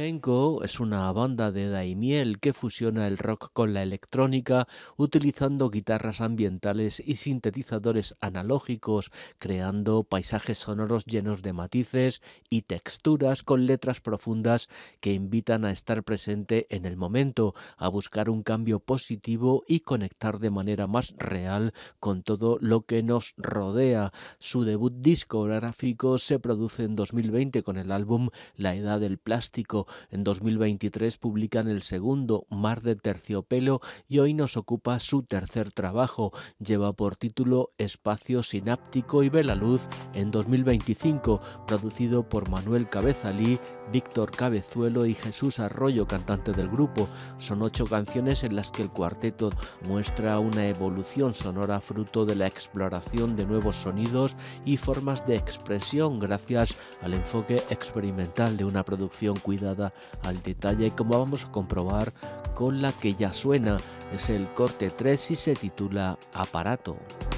Genko es una banda de daimiel que fusiona el rock con la electrónica utilizando guitarras ambientales y sintetizadores analógicos, creando paisajes sonoros llenos de matices y texturas con letras profundas que invitan a estar presente en el momento, a buscar un cambio positivo y conectar de manera más real con todo lo que nos rodea. Su debut discográfico se produce en 2020 con el álbum La Edad del Plástico. En 2023 publican el segundo, Mar de Terciopelo, y hoy nos ocupa su tercer trabajo. Lleva por título Espacio Sináptico y ve la luz en 2025, producido por Manuel Cabezalí, Víctor Cabezuelo y Jesús Arroyo, cantante del grupo. Son 8 canciones en las que el cuarteto muestra una evolución sonora fruto de la exploración de nuevos sonidos y formas de expresión gracias al enfoque experimental de una producción cuidada al detalle, como vamos a comprobar con la que ya suena. Es el corte 3 y se titula Aparato.